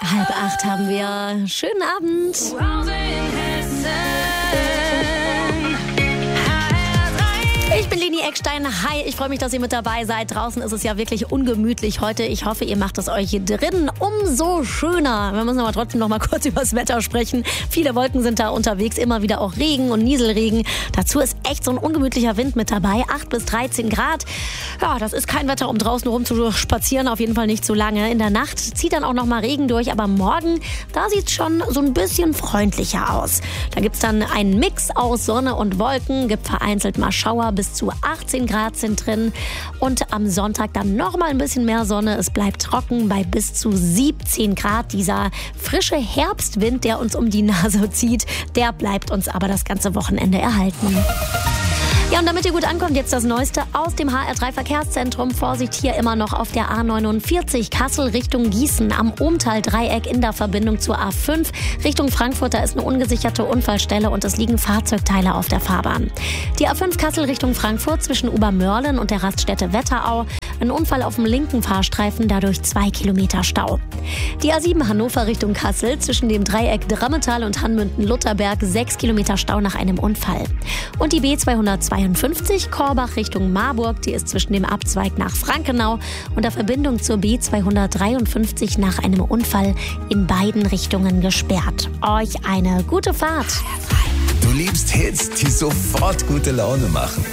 7:30 haben wir. Schönen Abend. Ich bin Leni Eckstein. Hi, ich freue mich, dass ihr mit dabei seid. Draußen ist es ja wirklich ungemütlich heute. Ich hoffe, ihr macht es euch hier drinnen umso schöner. Wir müssen aber trotzdem noch mal kurz über das Wetter sprechen. Viele Wolken sind da unterwegs, immer wieder auch Regen und Nieselregen. Dazu ist echt so ein ungemütlicher Wind mit dabei. 8 bis 13 Grad. Ja, das ist kein Wetter, um draußen rumzuspazieren. Auf jeden Fall nicht zu lange. In der Nacht zieht dann auch noch mal Regen durch. Aber morgen, da sieht es schon so ein bisschen freundlicher aus. Da gibt es dann einen Mix aus Sonne und Wolken. Gibt vereinzelt mal Schauer. Bis zu 18 Grad sind drin. Und am Sonntag dann noch mal ein bisschen mehr Sonne. Es bleibt trocken bei bis zu 17 Grad. Dieser frische Herbstwind, der uns um die Nase zieht, der bleibt uns aber das ganze Wochenende erhalten. Ja, und damit ihr gut ankommt, jetzt das Neueste aus dem HR3-Verkehrszentrum. Vorsicht hier immer noch auf der A49 Kassel Richtung Gießen am Ohmtal-Dreieck in der Verbindung zur A5 Richtung Frankfurt. Da ist eine ungesicherte Unfallstelle und es liegen Fahrzeugteile auf der Fahrbahn. Die A5 Kassel Richtung Frankfurt zwischen Obermörlen und der Raststätte Wetterau. Ein Unfall auf dem linken Fahrstreifen, dadurch 2 Kilometer Stau. Die A7 Hannover Richtung Kassel zwischen dem Dreieck Drammetal und Hanmünden-Lutherberg 6 Kilometer Stau nach einem Unfall. Und die B252 Korbach Richtung Marburg, die ist zwischen dem Abzweig nach Frankenau und der Verbindung zur B253 nach einem Unfall in beiden Richtungen gesperrt. Euch eine gute Fahrt. Du liebst Hits, die sofort gute Laune machen.